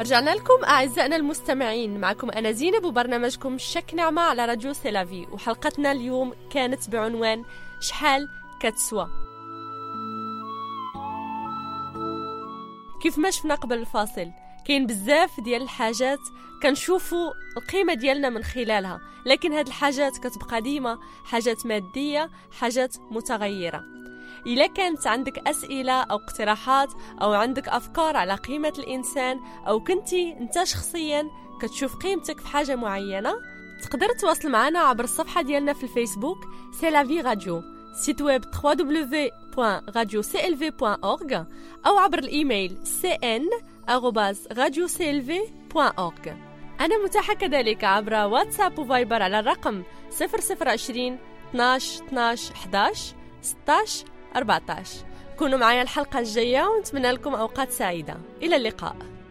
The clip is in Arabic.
رجعنا لكم أعزائنا المستمعين، معكم أنا زينب وبرنامجكم شك نعمة على راديو سيلافي، وحلقتنا اليوم كانت بعنوان شحال كتسوى. كيف ما شفنا قبل الفاصل كاين بزاف ديال الحاجات كنشوفوا القيمة ديالنا من خلالها، لكن هاد الحاجات كتبقى ديما حاجات مادية، حاجات متغيرة. إلا كانت عندك أسئلة أو اقتراحات أو عندك أفكار على قيمة الإنسان، أو كنتي أنت شخصيا كتشوف قيمتك في حاجة معينة، تقدر تواصل معنا عبر الصفحة ديالنا في الفيسبوك سيلافي راديو، سيت ويب www.radioclv.org، أو عبر الإيميل cn@radioclv.org. أنا متاحة كذلك عبر واتساب وفايبر على الرقم 0020 12 12 11 16 14. كونوا معايا الحلقة الجاية ونتمنى لكم أوقات سعيدة. إلى اللقاء.